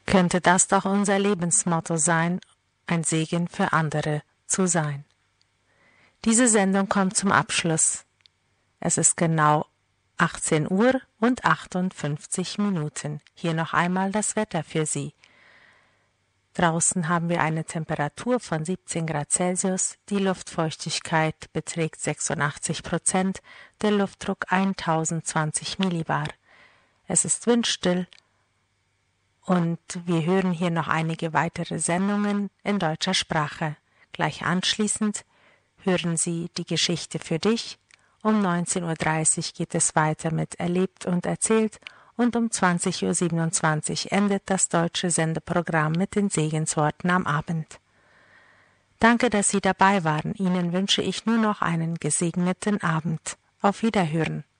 Könnte das doch unser Lebensmotto sein, ein Segen für andere zu sein. Diese Sendung kommt zum Abschluss. Es ist genau 18 Uhr und 58 Minuten. Hier noch einmal das Wetter für Sie. Draußen haben wir eine Temperatur von 17 Grad Celsius, die Luftfeuchtigkeit beträgt 86%, der Luftdruck 1020 Millibar. Es ist windstill und wir hören hier noch einige weitere Sendungen in deutscher Sprache. Gleich anschließend hören Sie die Geschichte für dich. Um 19.30 Uhr geht es weiter mit Erlebt und Erzählt und um 20.27 Uhr endet das deutsche Sendeprogramm mit den Segensworten am Abend. Danke, dass Sie dabei waren. Ihnen wünsche ich nur noch einen gesegneten Abend. Auf Wiederhören.